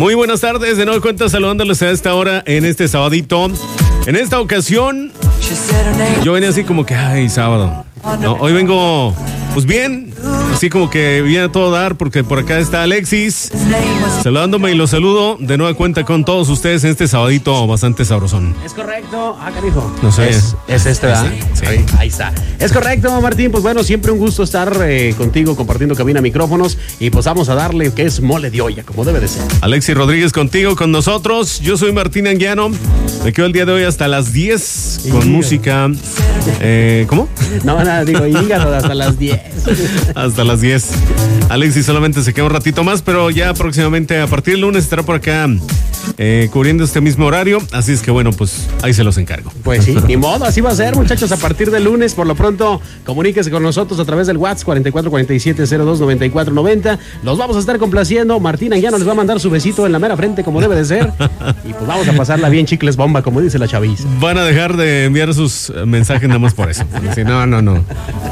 Muy buenas tardes, de nuevo cuenta saludándoles a esta hora en este sabadito. En esta ocasión, yo venía así como que, ay, sábado. No, hoy vengo, pues bien, así como que viene a todo dar, porque por acá está Alexis, saludándome y los saludo de nueva cuenta con todos ustedes en este sabadito bastante sabrosón. Es correcto. Canijo. No sé. Es este, ¿verdad? Sí. Ahí está. Es correcto, Martín. Pues bueno, siempre un gusto estar contigo compartiendo cabina, micrófonos. Y pues vamos a darle que es mole de olla, como debe de ser. Alexis Rodríguez contigo, con nosotros. Yo soy Martín Anguiano. Me quedo el día de hoy hasta las 10 con música. ¿Cómo? No, nada, digo, hígado hasta las 10. Hasta las 10. Alexis solamente se queda un ratito más, pero ya próximamente a partir del lunes estará por acá cubriendo este mismo horario. Así es que bueno, pues ahí se los encargo. Pues sí, ni modo, así va a ser, muchachos, a partir del lunes. Por lo pronto, comuníquese con nosotros a través del WhatsApp 4447029490. Los vamos a estar complaciendo. Martín Anguiano les va a mandar su besito en la mera frente, como debe de ser. Y pues vamos a pasarla bien chicles bomba, como dice la chaviza. Van a dejar de enviar sus mensajes nada más por eso. Así, no.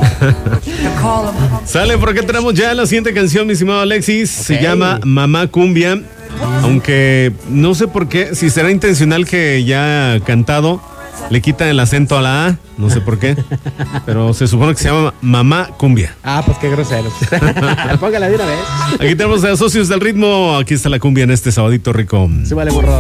Sale, por acá tenemos ya la siguiente canción, mi estimado Alexis. Okay. Se llama Mamá Cumbia. Aunque no sé por qué, si será intencional que ya cantado le quitan el acento a la A, no sé por qué, pero se supone que se llama Mamá Cumbia. Pues qué groseros. Póngala de una vez. Aquí tenemos a Socios del Ritmo, aquí está la cumbia en este sabadito rico. Sí, vale, burro.